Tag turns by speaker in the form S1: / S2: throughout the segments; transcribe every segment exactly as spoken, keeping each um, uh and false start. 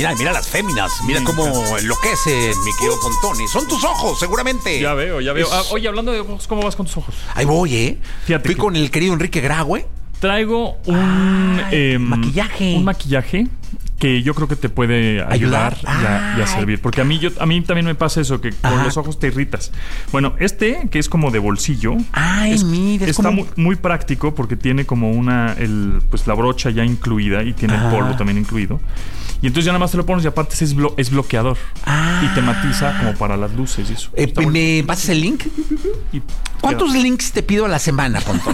S1: mira, mira las féminas. Mira cómo enloquecen, mi querido Pontón. Son tus ojos, seguramente.
S2: Ya veo, ya veo.
S1: Es...
S2: Ah, oye, hablando de ojos, ¿cómo vas con tus ojos?
S1: Ahí voy, ¿eh?
S2: Fíjate
S1: Fui
S2: que...
S1: con el querido Enrique Graue.
S2: Traigo un...
S1: Ay,
S2: eh,
S1: maquillaje.
S2: Un maquillaje que yo creo que te puede ayudar, ayudar? Y, a, y a servir. Porque a mí, yo, a mí también me pasa eso, que Ajá. con los ojos te irritas. Bueno, este, que es como de bolsillo.
S1: Ay,
S2: es,
S1: mira, es
S2: está
S1: como...
S2: muy, muy práctico porque tiene como una... El, pues la brocha ya incluida y tiene Ajá. el polvo también incluido. Y entonces ya nada más te lo pones y aparte es, blo- es bloqueador. Ah. Y te matiza como para las luces y eso.
S1: Eh, ¿Me pasas el link? Y ¿Cuántos queda. links te pido a la semana, Pontón?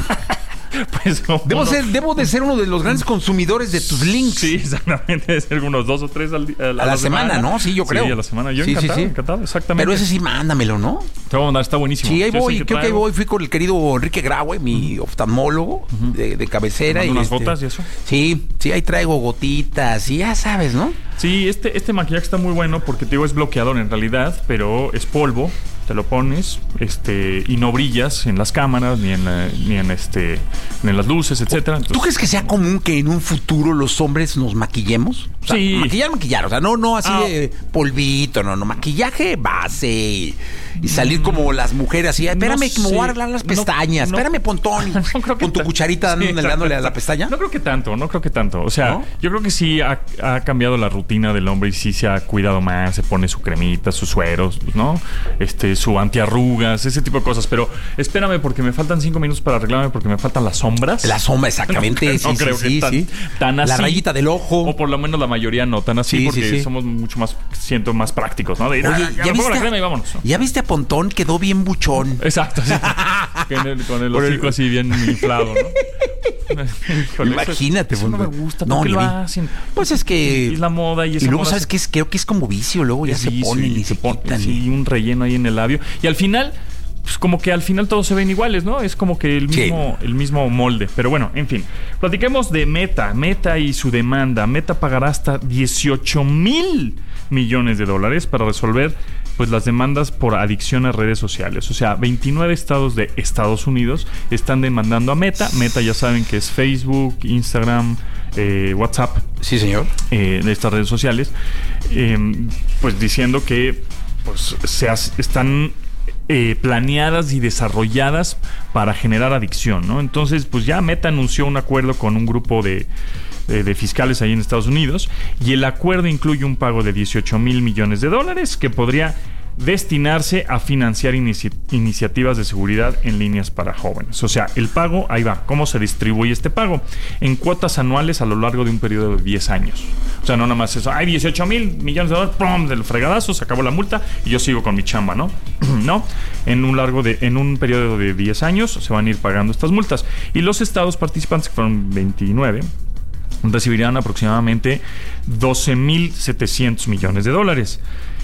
S2: Pues como
S1: debo, ser, debo de ser uno de los grandes consumidores de tus links.
S2: Sí, exactamente. Debe ser unos dos o tres al, a,
S1: a, a la, la semana, semana, ¿no? Sí, yo creo.
S2: Sí, a la semana. Yo
S1: sí,
S2: encantado,
S1: sí, sí.
S2: encantado, exactamente.
S1: Pero ese sí, mándamelo, ¿no?
S2: Te voy a mandar, está buenísimo.
S1: Sí, ahí
S2: yo
S1: voy,
S2: que
S1: creo que ahí voy. Fui con el querido Enrique Graue, mi uh-huh. oftalmólogo uh-huh. de, de cabecera.
S2: Y
S1: unas
S2: este, gotas y eso.
S1: Sí, sí, ahí traigo gotitas y ya sabes, ¿no?
S2: Sí, este, este maquillaje está muy bueno porque te digo, es bloqueador en realidad, pero es polvo. Te lo pones, este, y no brillas en las cámaras, ni en la, ni en este, ni en las luces, etcétera. Entonces,
S1: ¿tú crees que sea común que en un futuro los hombres nos maquillemos? O sea,
S2: sí.
S1: Maquillar, maquillar, o sea, no, no así ah. de polvito, no, no, maquillaje base y, y salir como las mujeres así. Espérame, no que me voy a arreglar las pestañas. No, no, Espérame, Pontón, no creo que con tu cucharita sí, dándole, dándole a la pestaña.
S2: No creo que tanto, no creo que tanto. O sea, ¿no? Yo creo que sí ha, ha cambiado la rutina del hombre y sí se ha cuidado más, se pone su cremita, sus sueros, ¿no? Este, su antiarrugas, ese tipo de cosas. Pero espérame porque me faltan cinco minutos para arreglarme porque me faltan las sombras.
S1: La sombra, exactamente.
S2: No,
S1: sí,
S2: no
S1: sí,
S2: creo
S1: sí,
S2: que tan,
S1: sí.
S2: tan así.
S1: La rayita del ojo.
S2: O por lo menos la mayoría no tan así, sí, porque sí, sí. somos mucho más, siento, más prácticos, ¿no? De ir,
S1: Oye,
S2: ah, ya,
S1: ya,
S2: me pongo
S1: viste,
S2: la crema y vámonos.
S1: Ya viste a Pontón, quedó bien buchón.
S2: Exacto, sí. con el, con el hocico así bien inflado, ¿no? Híjole,
S1: imagínate,
S2: eso, eso no me gusta.
S1: No,
S2: lo hacen?
S1: Pues es que
S2: es la moda y, esa
S1: y luego
S2: moda
S1: sabes
S2: se...
S1: que es, creo que es como vicio, luego ya se ponen y, y se ponen
S2: sí, un relleno ahí en el labio y al final pues como que al final todos se ven iguales, ¿no? Es como que el mismo, sí. el mismo molde. Pero bueno, en fin. Platiquemos de Meta. Meta y su demanda. Meta pagará hasta dieciocho mil millones de dólares para resolver pues las demandas por adicción a redes sociales. O sea, veintinueve estados de Estados Unidos están demandando a Meta. Meta ya saben que es Facebook, Instagram, eh, WhatsApp.
S1: Sí, señor.
S2: Eh, de estas redes sociales. Eh, pues diciendo que pues se has, están... Eh, planeadas y desarrolladas para generar adicción, ¿no? Entonces, pues ya Meta anunció un acuerdo con un grupo de, de, de fiscales ahí en Estados Unidos y el acuerdo incluye un pago de dieciocho mil millones de dólares que podría destinarse a financiar inici- iniciativas de seguridad en líneas para jóvenes. O sea, el pago, ahí va, ¿cómo se distribuye este pago? En cuotas anuales a lo largo de un periodo de diez años. O sea, no nada más eso, hay dieciocho mil millones de dólares, ¡pum!, del fregadazo, se acabó la multa y yo sigo con mi chamba, ¿no? ¿No? En un largo de, en un periodo de diez años se van a ir pagando estas multas. Y los estados participantes, que fueron veintinueve, recibirán aproximadamente doce mil setecientos millones de dólares.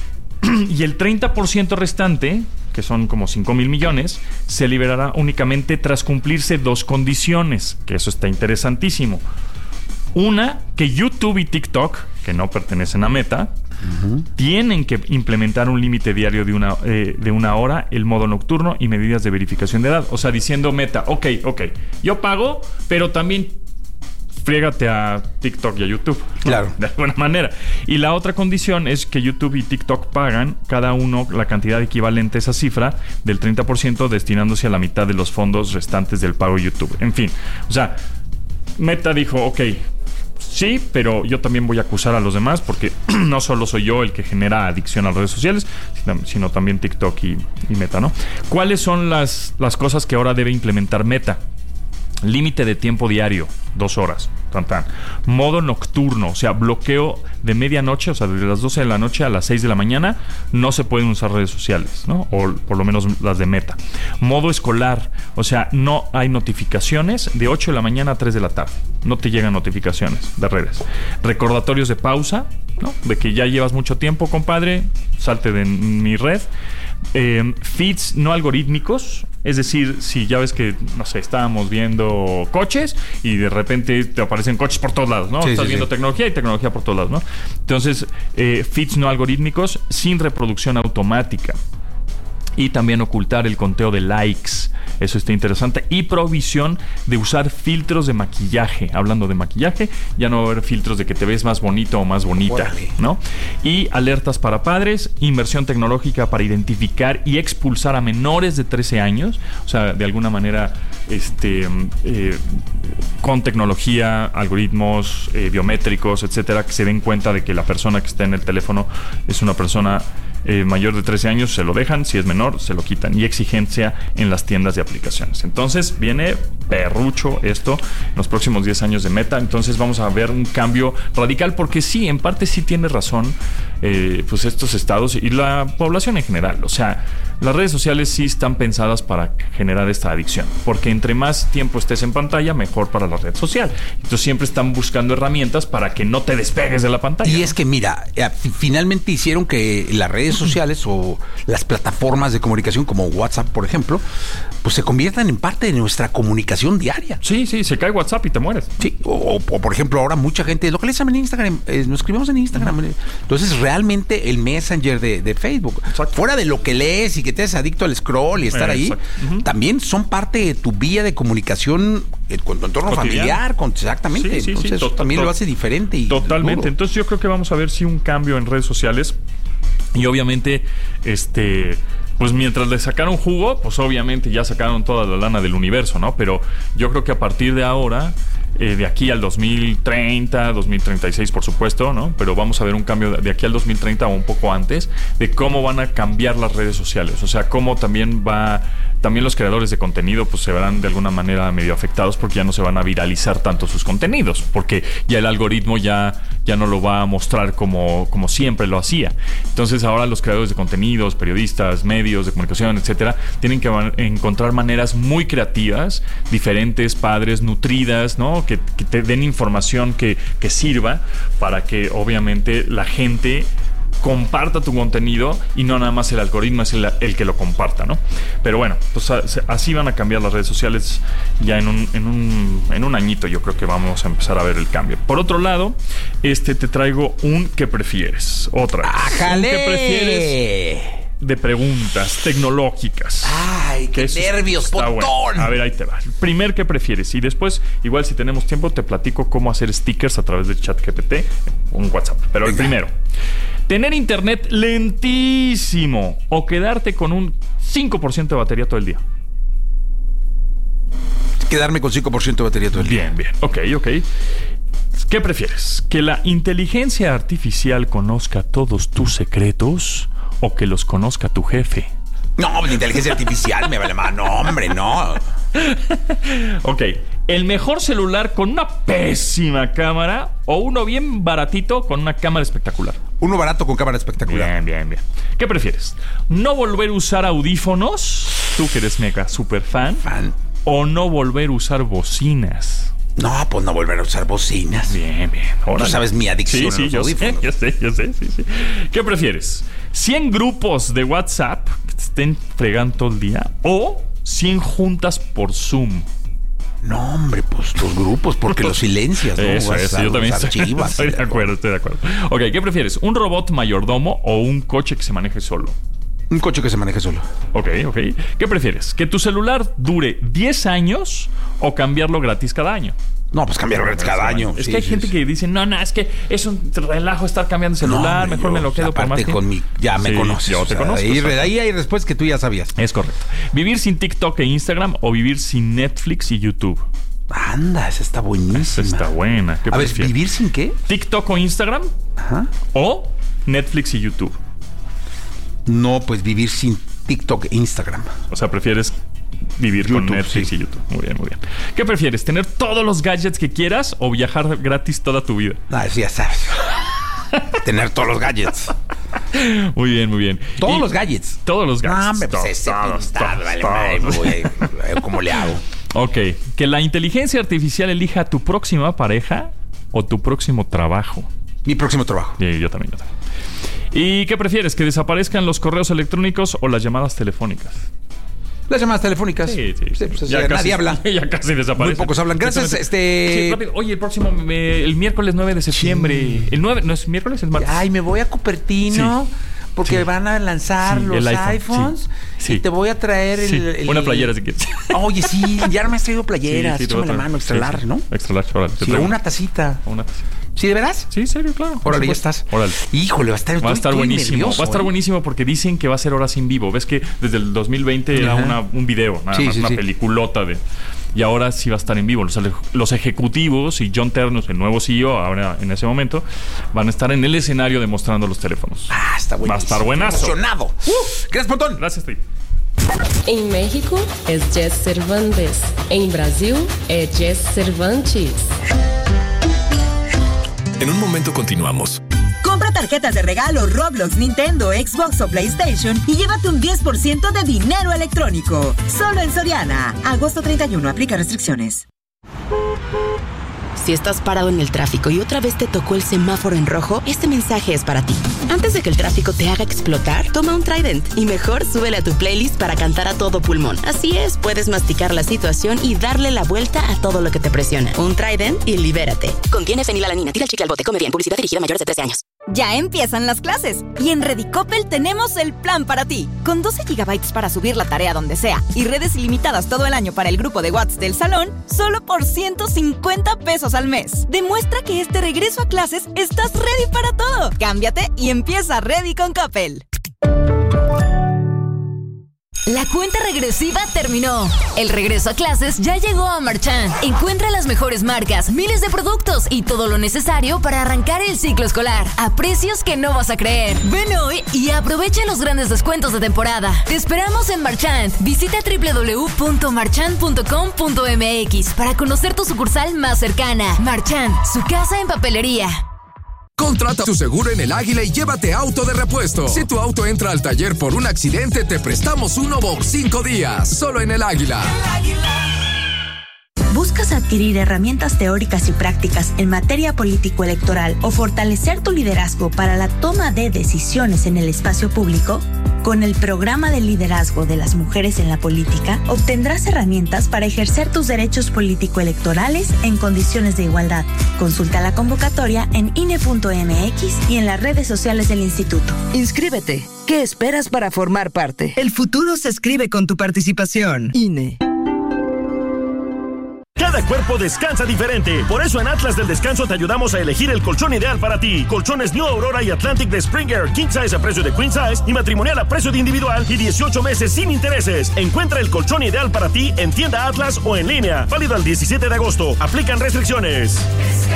S2: Y el treinta por ciento restante, que son como cinco mil millones, se liberará únicamente tras cumplirse dos condiciones, que eso está interesantísimo. Una, que YouTube y TikTok, que no pertenecen a Meta, uh-huh. tienen que implementar un límite diario de una, eh, de una hora, el modo nocturno y medidas de verificación de edad. O sea, diciendo Meta, ok, ok, yo pago, pero también friégate a TikTok y a YouTube.
S1: Claro.
S2: De alguna manera. Y la otra condición es que YouTube y TikTok pagan cada uno la cantidad equivalente a esa cifra del treinta por ciento destinándose a la mitad de los fondos restantes del pago de YouTube. En fin, o sea, Meta dijo, ok, sí, pero yo también voy a acusar a los demás porque no solo soy yo el que genera adicción a las redes sociales, sino, sino también TikTok y, y Meta, ¿no? ¿Cuáles son las, las cosas que ahora debe implementar Meta? Límite de tiempo diario, dos horas. Tan, tan. Modo nocturno, o sea, bloqueo de medianoche, o sea, desde las doce de la noche a las seis de la mañana, no se pueden usar redes sociales, ¿no? O por lo menos las de Meta. Modo escolar, o sea, no hay notificaciones de ocho de la mañana a tres de la tarde. No te llegan notificaciones de redes. Recordatorios de pausa, ¿no? De que ya llevas mucho tiempo, compadre, salte de mi red. Eh, feeds no algorítmicos, es decir, si ya ves que, no sé, estábamos viendo coches y de repente te aparecen coches por todos lados, ¿no?
S1: Sí,
S2: Estás
S1: sí,
S2: viendo
S1: sí.
S2: tecnología y tecnología por todos lados, ¿no? Entonces, eh, feeds no algorítmicos sin reproducción automática. Y también ocultar el conteo de likes. Eso está interesante. Y prohibición de usar filtros de maquillaje. Hablando de maquillaje, ya no va a haber filtros de que te ves más bonito o más bonita, Órale. ¿no? Y alertas para padres, inversión tecnológica para identificar y expulsar a menores de trece años. O sea, de alguna manera, este, eh, con tecnología, algoritmos eh, biométricos, etcétera, que se den cuenta de que la persona que está en el teléfono es una persona Eh, mayor de trece años, se lo dejan. Si es menor, se lo quitan. Y exigencia en las tiendas de aplicaciones. Entonces viene perrucho esto en los próximos diez años de Meta. Entonces vamos a ver un cambio radical, porque sí, en parte sí tiene razón eh, pues estos estados y la población en general. O sea, las redes sociales sí están pensadas para generar esta adicción, porque entre más tiempo estés en pantalla, mejor para la red social. Entonces siempre están buscando herramientas para que no te despegues de la pantalla.
S1: Y es que mira, finalmente hicieron que las redes sociales o las plataformas de comunicación como WhatsApp, por ejemplo, pues se conviertan en parte de nuestra comunicación diaria.
S2: Sí, sí, se cae WhatsApp y te mueres.
S1: Sí, o, o por ejemplo, ahora mucha gente localiza en Instagram, eh, nos escribimos en Instagram. Uh-huh. Entonces, realmente el Messenger de, de Facebook, Exacto. fuera de lo que lees y que te es adicto al scroll y estar eh, ahí, uh-huh. también son parte de tu vía de comunicación eh, con tu entorno Cotidiano. familiar, con, exactamente. Sí, sí, Entonces, sí, to- también to- lo hace diferente. Y
S2: totalmente. Duro. Entonces, yo creo que vamos a ver si un cambio en redes sociales. Y obviamente, este, pues mientras le sacaron jugo, pues obviamente ya sacaron toda la lana del universo, ¿no? Pero yo creo que a partir de ahora, eh, de aquí al dos mil treinta, dos mil treinta y seis, por supuesto, ¿no? Pero vamos a ver un cambio de aquí al dos mil treinta o un poco antes, de cómo van a cambiar las redes sociales. O sea, cómo también va... También los creadores de contenido pues se verán de alguna manera medio afectados, porque ya no se van a viralizar tanto sus contenidos, porque ya el algoritmo ya, ya no lo va a mostrar como, como siempre lo hacía. Entonces ahora los creadores de contenidos, periodistas, medios de comunicación, etcétera, tienen que van- encontrar maneras muy creativas, diferentes, padres, nutridas, ¿no? Que, que te den información que, que sirva para que obviamente la gente comparta tu contenido y no nada más el algoritmo es el, el que lo comparta, ¿no? Pero bueno, pues así van a cambiar las redes sociales ya en un, en un, en un añito. Yo creo que vamos a empezar a ver el cambio. Por otro lado, este te traigo un ¿qué prefieres? Otra vez.
S1: ¡Ájale!
S2: Un ¿qué prefieres? De preguntas tecnológicas.
S1: ¡Ay, qué nervios, potón!
S2: Bueno. A ver, ahí te va. Primer, ¿qué prefieres? Y después, igual si tenemos tiempo, te platico cómo hacer stickers a través de ChatGPT, un WhatsApp. Pero el primero, tener internet lentísimo o quedarte con un cinco por ciento de batería todo el día.
S1: Quedarme con cinco por ciento de batería todo el día.
S2: Bien, bien. Ok, ok. ¿Qué prefieres? ¿Que la inteligencia artificial conozca todos tus secretos o que los conozca tu jefe?
S1: No, la inteligencia artificial me vale más. No, hombre, no.
S2: Ok. ¿El mejor celular con una pésima cámara o uno bien baratito con una cámara espectacular?
S1: Uno barato con cámara espectacular.
S2: Bien, bien, bien. ¿Qué prefieres? ¿No volver a usar audífonos? Tú que eres mega super fan.
S1: Fan.
S2: ¿O no volver a usar bocinas?
S1: No, pues no volver a usar bocinas.
S2: Bien, bien.
S1: Ahora sabes mi adicción
S2: sí, sí,
S1: a los
S2: yo
S1: audífonos.
S2: Sé, yo sé, yo sé, sí, sí. ¿Qué prefieres? ¿cien grupos de WhatsApp que te estén fregando todo el día o cien juntas por Zoom?
S1: No, hombre, pues los grupos, porque los silencias, ¿no?
S2: Eso, eso, yo también estoy,
S1: archivas,
S2: estoy de acuerdo, estoy de acuerdo. Ok, ¿qué prefieres? ¿Un robot mayordomo o un coche que se maneje solo?
S1: Un coche que se maneje solo.
S2: Ok, ok. ¿Qué prefieres? ¿Que tu celular dure diez años o cambiarlo gratis cada año?
S1: No, pues cambiarlo gratis cada año.
S2: Es
S1: sí,
S2: que hay
S1: sí,
S2: gente
S1: sí.
S2: que dice, no, no, es que es un relajo estar cambiando celular,
S1: no,
S2: mejor
S1: yo,
S2: me lo quedo por más tiempo.
S1: Con mi, ya me
S2: sí,
S1: conoces.
S2: Yo te
S1: o sea,
S2: conozco.
S1: Ahí, de ahí hay respuestas que tú ya sabías.
S2: Es correcto. ¿Vivir sin TikTok e Instagram o vivir sin Netflix y YouTube?
S1: Anda, esa está buenísima.
S2: Esa está buena. ¿Qué
S1: A ver,
S2: prefieres?
S1: ¿vivir sin qué?
S2: ¿TikTok o Instagram?
S1: Ajá.
S2: ¿O Netflix y YouTube?
S1: No, pues vivir sin TikTok e Instagram.
S2: O sea, ¿prefieres vivir YouTube, con Netflix sí. y YouTube? Muy bien, muy bien. ¿Qué prefieres? ¿Tener todos los gadgets que quieras o viajar gratis toda tu vida?
S1: Ah, sí, ya sabes. Tener todos los gadgets.
S2: Muy bien, muy bien.
S1: Todos
S2: y
S1: los gadgets.
S2: Todos los gadgets.
S1: No, hombre, pues ese pinta, vale, vale, ¿cómo le hago?
S2: Ok. ¿Que la inteligencia artificial elija a tu próxima pareja o tu próximo trabajo?
S1: Mi próximo trabajo.
S2: Sí, yo también, yo también. ¿Y qué prefieres? ¿Que desaparezcan los correos electrónicos o las llamadas telefónicas?
S1: Las llamadas telefónicas.
S2: Sí, sí.
S1: sí pues,
S2: ya
S1: ya
S2: casi,
S1: nadie habla.
S2: Ya casi desaparecen.
S1: Muy pocos hablan. Gracias, este...
S2: Sí, rápido. Oye, el próximo... Eh, el miércoles nueve de septiembre. Sí. El nueve... ¿No es miércoles? Es martes.
S1: Ay, me voy a Cupertino. Sí. porque sí. van a lanzar sí, los iPhone. iPhones sí. y te voy a traer el,
S2: sí.
S1: el...
S2: Una playera si quieres.
S1: Oye, sí, ya no me has traído playeras. Sí, sí, échame la mano, extra sí, large, sí. ¿no?
S2: Extra large, órale.
S1: Sí, una tacita.
S2: Una tacita.
S1: ¿Sí, de veras?
S2: Sí, serio, claro.
S1: Órale, ya estás.
S2: Órale.
S1: Híjole, va a estar,
S2: va a estar buenísimo.
S1: nervioso,
S2: va a estar
S1: ¿eh?
S2: buenísimo porque dicen que va a ser horas en vivo. Ves que desde el dos mil veinte Ajá. era una, un video, nada sí, más sí, una sí. peliculota de... Y ahora sí va a estar en vivo. Los, los ejecutivos y John Ternus, el nuevo C E O, ahora en ese momento, van a estar en el escenario demostrando los teléfonos.
S1: Ah, está buenísimo.
S2: Va a estar buenazo.
S1: Emocionado. Uh, gracias, Pontón.
S2: Gracias, Steve.
S3: En México es Jess Cervantes. En Brasil es Jess Cervantes.
S4: En un momento continuamos.
S5: Compra tarjetas de regalo Roblox, Nintendo, Xbox o PlayStation y llévate un diez por ciento de dinero electrónico. Solo en Soriana. Agosto treinta y uno. Aplica restricciones.
S6: Si estás parado en el tráfico y otra vez te tocó el semáforo en rojo, este mensaje es para ti. Antes de que el tráfico te haga explotar, toma un Trident y mejor súbele a tu playlist para cantar a todo pulmón. Así es, puedes masticar la situación y darle la vuelta a todo lo que te presiona. Un Trident y libérate. Contiene fenilalanina. Tira el chicle al bote. Come bien. Publicidad dirigida a mayores de trece años.
S7: Ya empiezan las clases y en Redicopel tenemos el plan para ti. Con doce gigabytes para subir la tarea donde sea y redes ilimitadas todo el año para el grupo de WhatsApp del salón, solo por ciento cincuenta pesos al mes. Demuestra que este regreso a clases estás ready para todo. Cámbiate y empieza Ready con Coppel.
S8: La cuenta regresiva terminó. El regreso a clases ya llegó a Marchand. Encuentra las mejores marcas, miles de productos y todo lo necesario para arrancar el ciclo escolar a precios que no vas a creer. Ven hoy y aprovecha los grandes descuentos de temporada. Te esperamos en Marchand. Visita doble u doble u doble u punto marchand punto com punto m x para conocer tu sucursal más cercana. Marchand, su casa en papelería.
S4: Contrata tu seguro en El Águila y llévate auto de repuesto. Si tu auto entra al taller por un accidente, te prestamos uno por cinco días. Solo en El Águila. El Águila.
S9: ¿Buscas adquirir herramientas teóricas y prácticas en materia político-electoral o fortalecer tu liderazgo para la toma de decisiones en el espacio público? Con el programa de liderazgo de las mujeres en la política, obtendrás herramientas para ejercer tus derechos político-electorales en condiciones de igualdad. Consulta la convocatoria en I N E punto M X y en las redes sociales del instituto.
S10: Inscríbete. ¿Qué esperas para formar parte?
S11: El futuro se escribe con tu participación.
S10: I N E.
S12: Cada cuerpo descansa diferente. Por eso en Atlas del Descanso te ayudamos a elegir el colchón ideal para ti. Colchones New Aurora y Atlantic de Springer, King Size a precio de Queen Size y matrimonial a precio de individual y dieciocho meses sin intereses. Encuentra el colchón ideal para ti en tienda Atlas o en línea. Válido al diecisiete de agosto. Aplican restricciones.